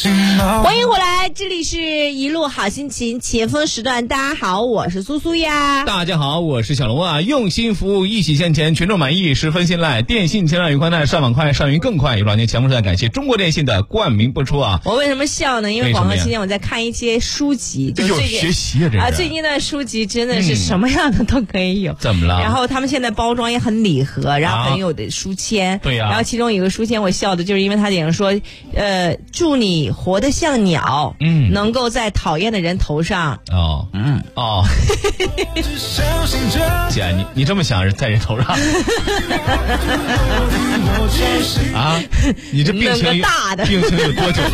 欢迎回来，这里是一路好心情前锋时段。大家好，我是苏苏呀。 大家好，我是小龙啊。用心服务，一起向前，群众满意，十分信赖。电信千万与宽带，上网快，上云更快。有两天前锋时段感谢中国电信的冠名播出啊。 我为什么笑呢？因为广告期间我在看一些书籍，就最近学习啊， 最近的书籍真的是什么样的都可以有。 怎么了？ 然后他们现在包装也很礼盒，然后很有的书签。 对呀。 然后其中有个书签我笑的就是因为他点说，祝你活得像鸟，能够在讨厌的人头上。 姐，你这么想在人头上啊？你这病情有多久了？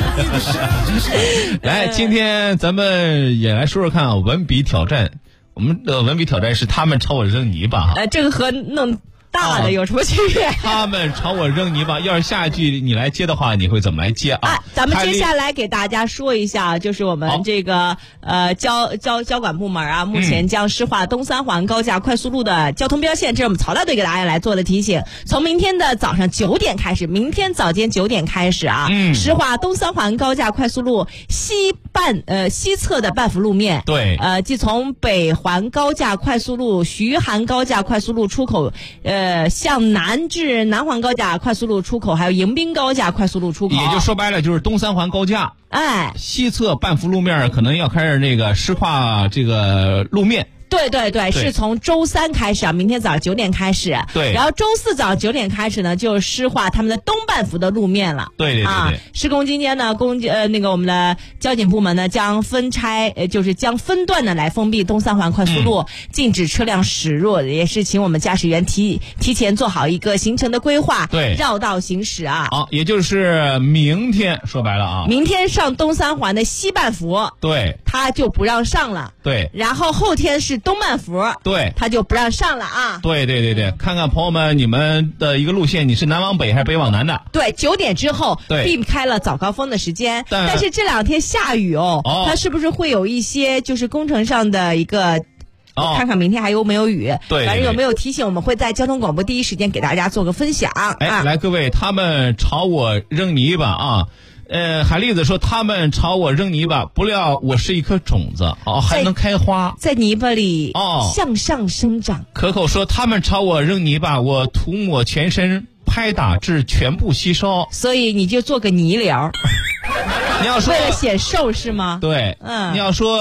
这个来，今天咱们也来说说看啊，文笔挑战。我们的文笔挑战是他们朝我扔泥巴哈。 这个和弄大的有什么区别？ 他们朝我扔泥巴，要是下一句你来接的话，你会怎么来接啊？ 咱们接下来给大家说一下，就是我们这个交管部门啊，目前将施划东三环高架快速路的交通标线，这是我们曹大队给大家来做的提醒。从明天的早上9点开始，明天早间9点开始啊，施划东三环高架快速路西侧的半幅路面。 对， 即从北环高架快速路、徐韩高架快速路出口，向南至南环高架快速路出口，还有迎宾高架快速路出口。 也就说白了，就是东三环高架，西侧半幅路面可能要开始那个施划这个路面。 对，是从周三开始啊，明天早上9点开始。 对， 然后周四早上9点开始呢，就施划他们的东半幅的路面了。 对。 施工期间呢，我们的交警部门呢将将分段的来封闭东三环快速路，禁止车辆驶入，也是请我们驾驶员提前做好一个行程的规划， 对， 绕道行驶啊。 好，也就是明天，说白了啊， 明天上东三环的西半幅， 对， 他就不让上了。 对， 然后后天是东半幅， 对， 他就不让上了啊。 对，看看朋友们，你们的一个路线，你是南往北还是北往南的？ 对，9点之后避开了早高峰的时间，但是这2天下雨它是不是会有一些就是工程上的一个？看看明天还有没有雨， 对， 反正有没有提醒，我们会在交通广播第一时间给大家做个分享。 来各位，他们朝我扔泥巴啊！海蛎子说他们朝我扔泥巴，不料我是一颗种子还能开花， 在泥巴里向上生长。 可口说他们朝我扔泥巴，我涂抹全身，拍打至全部吸收。 所以你就做个泥疗。 你要说为了显瘦是吗？ 对，你要说